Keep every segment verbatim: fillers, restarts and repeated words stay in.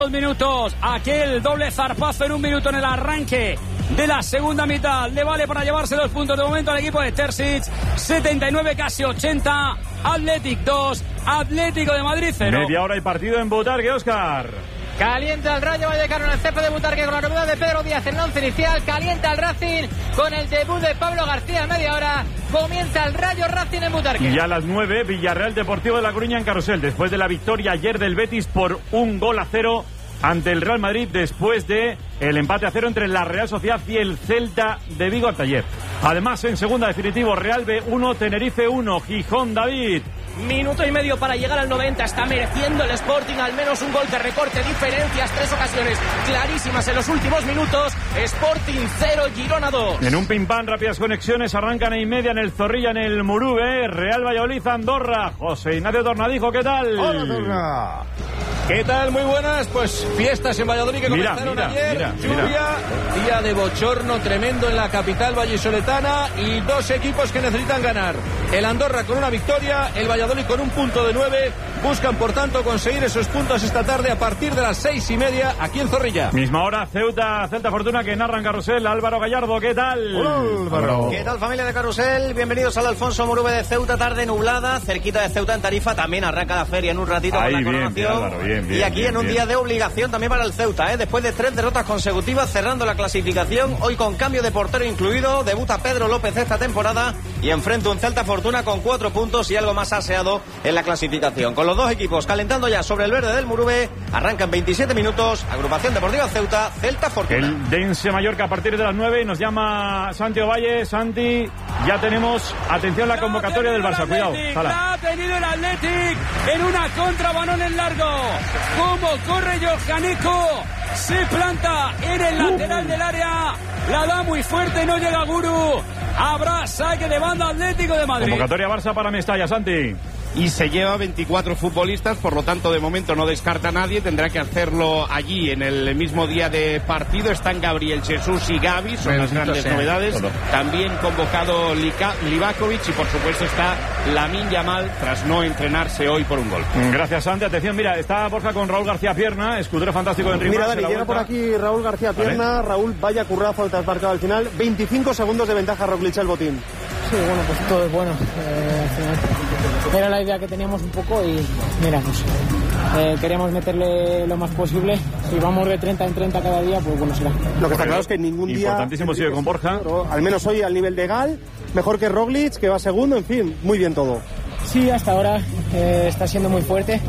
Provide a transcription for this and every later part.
Dos minutos, aquel doble zarpazo en un minuto en el arranque de la segunda mitad. Le vale para llevarse dos puntos de momento al equipo de Terzic. setenta y nueve, casi ochenta. Athletic dos, Atlético de Madrid cero. Media hora y partido en Butarque, Óscar. Calienta el Rayo Vallecano en el césped de Butarque con la novedad de Pedro Díaz en el once inicial. Calienta el Racing con el debut de Pablo García en media hora. Comienza el Rayo Racing en Butarque. Y a las nueve, Villarreal Deportivo de La Coruña en Carrusel. Después de la victoria ayer del Betis por un gol a cero ante el Real Madrid, después de el empate a cero entre la Real Sociedad y el Celta de Vigo hasta ayer. Además, en segunda definitivo, Real B uno, Tenerife uno, Gijón, David. Minuto y medio para llegar al noventa. Está mereciendo el Sporting al menos un gol que recorte diferencias. Tres ocasiones clarísimas en los últimos minutos. Sporting cero, Girona dos. En un pim pam, rápidas conexiones. Arrancan y media en el Zorrilla, en el Murube. Real Valladolid, Andorra. José Ignacio Tornadijo, ¿qué tal? Hola, Torna. ¿Qué tal? Muy buenas. Pues fiestas en Valladolid que mira, comenzaron mira, ayer. Mira, Lluvia, mira. día de bochorno tremendo en la capital vallisoletana y dos equipos que necesitan ganar. El Andorra con una victoria, el Valladolid con un punto de nueve. Buscan, por tanto, conseguir esos puntos esta tarde a partir de las seis y media aquí en Zorrilla. Misma hora, Ceuta, Celta Fortuna, que narra en Carrusel. Álvaro Gallardo, ¿qué tal? Hola, Álvaro. ¿Qué tal, familia de Carrusel? Bienvenidos al Alfonso Murube de Ceuta, tarde nublada, cerquita de Ceuta en Tarifa. También arranca la feria en un ratito Ahí, con la bien, coronación. bien, Álvaro, bien, bien, y aquí bien, en un bien. día de obligación también para el Ceuta, ¿eh? Después de tres derrotas consecutivas, cerrando la clasificación, hoy con cambio de portero incluido, debuta Pedro López esta temporada y enfrenta un Celta Fortuna con cuatro puntos y algo más aseado en la clasificación. Con los dos equipos calentando ya sobre el verde del Murube, arrancan veintisiete minutos, agrupación deportiva Ceuta, Celta Fortuna. El Dense Mallorca a partir de las nueve, nos llama Santi Ovalle. Santi, ya tenemos, atención, la convocatoria del Barça, cuidado. La ha tenido el Athletic en una contra, balón en largo. Como corre Johaneko, se planta en el lateral del área, la da muy fuerte, no llega Guru. Habrá saque de banda Atlético de Madrid. Convocatoria Barça para Mestalla, Santi. Y se lleva veinticuatro futbolistas, por lo tanto de momento no descarta a nadie, tendrá que hacerlo allí en el mismo día de partido. Están Gabriel Jesús y Gavi, son las grandes sea. novedades. Todo. También convocado Lika, Livakovic y por supuesto está Lamine Yamal tras no entrenarse hoy por un gol. Gracias, Santi. Atención, mira, está Borja con Raúl García Pierna, escudero fantástico de Enrique. Mira, Dani, llega por aquí Raúl García Pierna. ¿Vale? Raúl, vaya currazo el marcado al final. veinticinco segundos de ventaja Roglic el botín. Sí, bueno, pues todo es bueno. Eh, al final era la idea que teníamos un poco y mira, pues eh, queremos meterle lo más posible. Si vamos de treinta en treinta cada día, pues bueno será. Lo que está claro es que ningún día... Importantísimo sigue con Borja. Al menos hoy al nivel de Gal, mejor que Roglic, que va segundo, en fin, muy bien todo. Sí, hasta ahora eh, está siendo muy fuerte.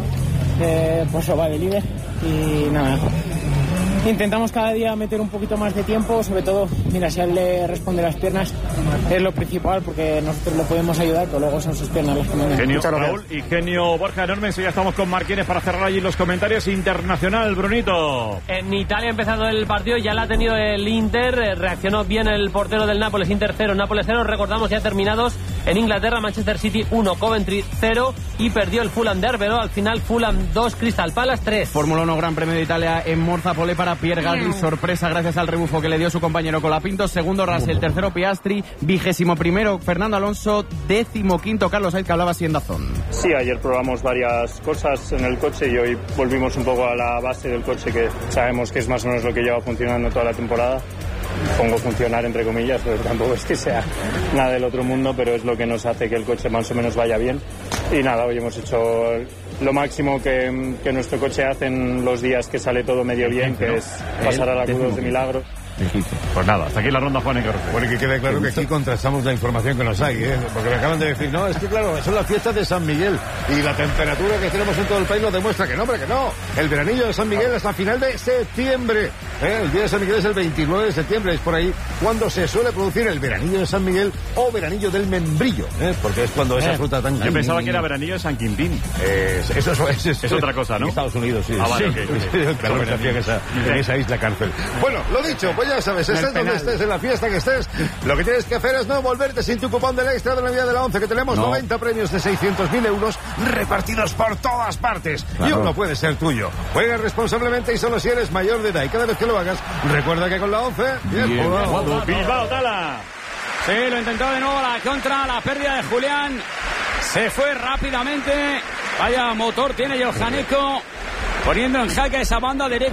Eh, pues lo va de líder y nada... Intentamos cada día meter un poquito más de tiempo, sobre todo, mira, si a él le responde las piernas, es lo principal, porque nosotros le podemos ayudar, pero luego son sus piernas las que me Genio Raúl y genio Borja enorme. Ya estamos con Marquines para cerrar allí los comentarios. Internacional, Brunito. En Italia ha empezado el partido, ya la ha tenido el Inter, reaccionó bien el portero del Nápoles, Inter cero, Nápoles cero, recordamos ya terminados en Inglaterra, Manchester City uno, Coventry cero y perdió el Fulham de Arbeloa, al final Fulham dos, Crystal Palace tres. Fórmula uno Gran Premio de Italia en Morzapolé para Pierre Gasly, sorpresa gracias al rebufo que le dio su compañero Colapinto, segundo Russell, tercero Piastri, vigésimo primero Fernando Alonso, décimo quinto Carlos Sainz, que hablaba así en Dazón. Sí, ayer probamos varias cosas en el coche y hoy volvimos un poco a la base del coche, que sabemos que es más o menos lo que lleva funcionando toda la temporada. Pongo funcionar entre comillas, pero tampoco es que sea nada del otro mundo, pero es lo que nos hace que el coche más o menos vaya bien. Y nada, hoy hemos hecho lo máximo que, que nuestro coche hace en los días que sale todo medio bien, que es pasar a la Q dos de milagro. Pues nada, hasta aquí la ronda, Juan Encarce. Bueno, que quede claro que aquí contrastamos la información que nos hay, ¿eh? Porque me acaban de decir, no, es que claro, son las fiestas de San Miguel y la temperatura que tenemos en todo el país lo demuestra que no, hombre, que no. El veranillo de San Miguel hasta final de septiembre, ¿eh? El día de San Miguel es el veintinueve de septiembre, es por ahí cuando se suele producir el veranillo de San Miguel o veranillo del membrillo, ¿eh? Porque es cuando esa eh, fruta tan... Yo pensaba que era veranillo de San Quintín. Eh, eso, eso es, es, es otra cosa, ¿no? En Estados Unidos, sí. Ah, vale, sí. okay, sí. El calor que hacía en esa, en esa isla cárcel. Bueno, lo dicho, pues ya sabes, estés donde estés, en la fiesta que estés, lo que tienes que hacer es no volverte sin tu cupón del extra de Navidad de la once, que tenemos no. noventa premios de seiscientos mil euros repartidos por todas partes. Claro. Y uno puede ser tuyo. Juega responsablemente y solo si eres mayor de edad. Y cada vez que lo hagas, recuerda que con la once... Bien, bien jugado. Bilbao, Tala. Sí, lo intentó de nuevo la contra, la pérdida de Julián. Se fue rápidamente. Vaya motor tiene Johaneko. poniendo en jaque esa banda derecha.